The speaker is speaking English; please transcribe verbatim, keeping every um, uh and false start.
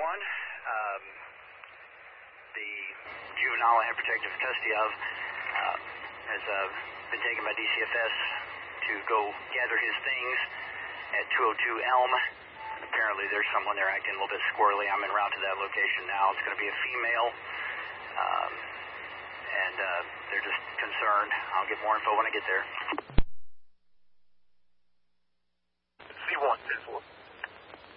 one. Um, the juvenile I have protective custody of uh, has uh, been taken by D C F S to go gather his things at two oh two Elm. And apparently there's someone there acting a little bit squirrely. I'm en route to that location now. It's going to be a female, um, and uh, they're just concerned. I'll get more info when I get there. C one, ten four.